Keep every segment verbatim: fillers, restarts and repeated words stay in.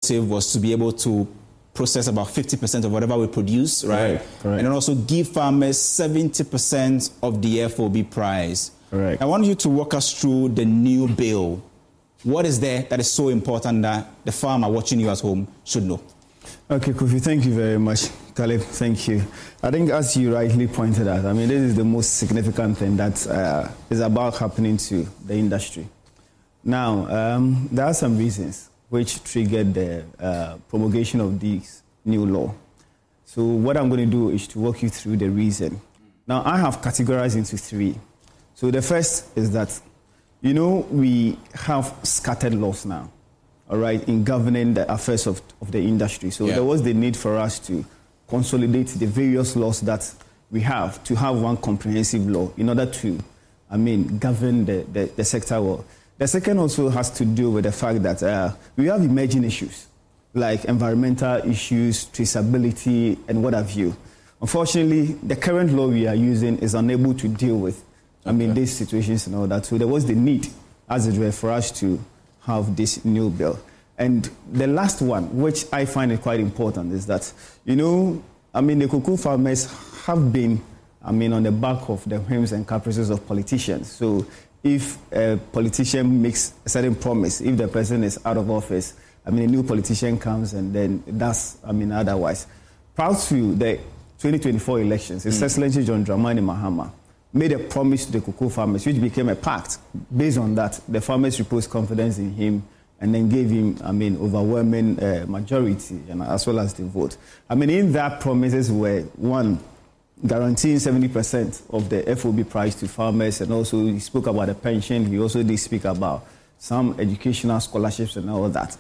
objective was to be able to process about fifty percent of whatever we produce, right? Right, right. And then also give farmers seventy percent of the F O B price. Right. I want you to walk us through the new bill. What is there that is so important that the farmer watching you at home should know? Okay, Kofi, thank you very much. Caleb, thank you. I think as you rightly pointed out, I mean, this is the most significant thing that uh, is about happening to the industry. Now, um, there are some reasons which triggered the uh, promulgation of this new law. So what I'm going to do is to walk you through the reason. Now, I have categorized into three. So the first is that, you know, we have scattered laws now, all right, in governing the affairs of, of the industry. So yeah. There was the need for us to consolidate the various laws that we have to have one comprehensive law in order to, I mean, govern the, the, the sector well. The second also has to do with the fact that uh, we have emerging issues like environmental issues, traceability, and what have you. Unfortunately, the current law we are using is unable to deal with, I mean, okay. these situations and all that. So there was the need, as it were, for us to have this new bill. And the last one, which I find it quite important, is that, you know, I mean, the cocoa farmers have been, I mean, on the back of the whims and caprices of politicians. So if a politician makes a certain promise, if the person is out of office, I mean, a new politician comes and then that's, I mean, otherwise. Prior to the twenty twenty-four elections, His mm. Excellency John Dramani Mahama made a promise to the cocoa farmers, which became a pact. Based on that, the farmers reposed confidence in him and then gave him, I mean, overwhelming uh, majority, and as well as the vote. I mean, in that promises were, one, guaranteeing seventy percent of the F O B price to farmers, and also he spoke about the pension. He also did speak about some educational scholarships and all that.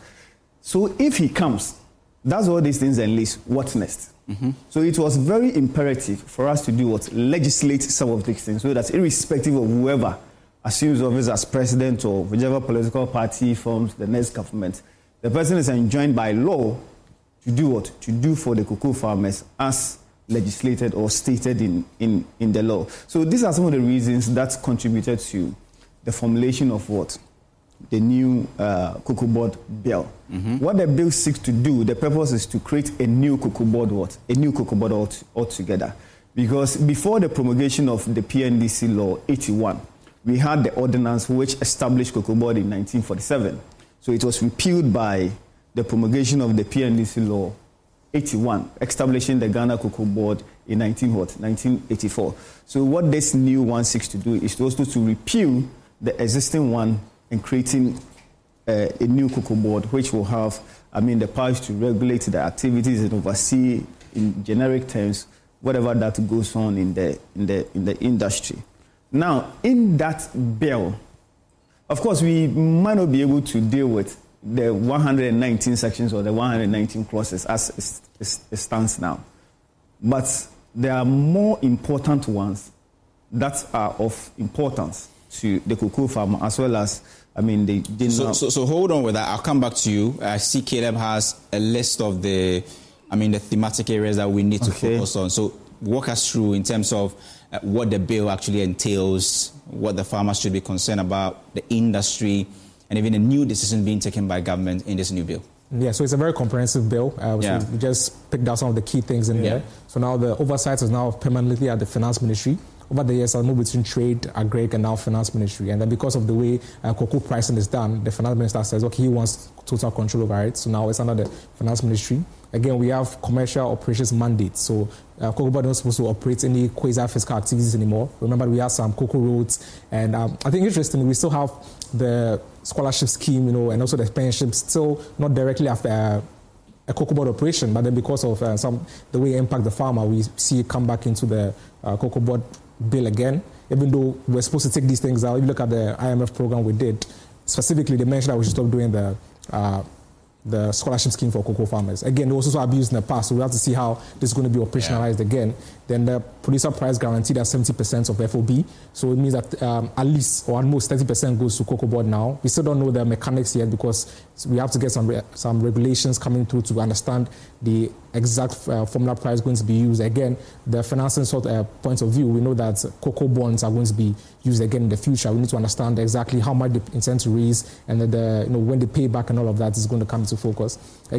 So if he comes, that's all these things enlist. What's next? Mm-hmm. So it was very imperative for us to do what? Legislate some of these things, so that irrespective of whoever assumes office as president or whichever political party forms the next government, the person is enjoined by law to do what? To do for the cocoa farmers as legislated or stated in, in, in the law. So these are some of the reasons that contributed to the formulation of what? The new uh, Cocoa Board bill. Mm-hmm. What the bill seeks to do, the purpose is to create a new Cocoa Board what? A new Cocoa Board alt- altogether. Because before the promulgation of the P N D C Law eighty-one, we had the ordinance which established Cocoa Board in nineteen forty-seven. So it was repealed by the promulgation of the P N D C Law eighty-one, establishing the Ghana Cocoa Board in nineteen eighty-four. So what this new one seeks to do is also to repeal the existing one and creating uh, a new Cocoa Board, which will have, I mean, the powers to regulate the activities and oversee, in generic terms, whatever that goes on in the in the in the industry. Now, in that bill, of course, we might not be able to deal with the one hundred nineteen sections or the one hundred nineteen clauses as it stands now. But there are more important ones that are of importance to the cocoa farmer, as well as, I mean, they did so, not... So, so hold on with that. I'll come back to you. I see Caleb has a list of the, I mean, the thematic areas that we need to okay. focus on. So walk us through in terms of uh, what the bill actually entails, what the farmers should be concerned about, the industry, and even a new decision being taken by government in this new bill. Yeah, so it's a very comprehensive bill. Uh, so yeah. we just picked out some of the key things in yeah. there. So now the oversight is now permanently at the Finance Ministry. Over the years, I'll move between Trade, Agric, and now Finance Ministry. And then because of the way uh, cocoa pricing is done, the Finance Minister says, okay, he wants total control over it. So now it's under the Finance Ministry. Again, we have commercial operations mandates. So uh, Cocoa Board is not supposed to operate any quasi-fiscal activities anymore. Remember, we have some cocoa roads. And um, I think interestingly, we still have the scholarship scheme, you know, and also the pension still not directly after uh, a Cocoa Board operation. But then because of uh, some the way it impacts the farmer, we see it come back into the uh, Cocoa Board bill again, even though we're supposed to take these things out. If you look at the I M F program we did, specifically they mentioned that we should stop doing the uh, the scholarship scheme for cocoa farmers. Again, they were also abused in the past, so we have to see how this is going to be operationalized yeah. again. Then the producer price guaranteed at seventy percent of F O B, so it means that um, at least or at most thirty percent goes to Cocoa Board now. We still don't know the mechanics yet because we have to get some re- some regulations coming through to understand the exact uh, formula price going to be used. Again, the financing sort of uh, point of view, we know that cocoa bonds are going to be used again in the future. We need to understand exactly how much they intend to raise and the, the you know when they pay back and all of that is going to come into focus.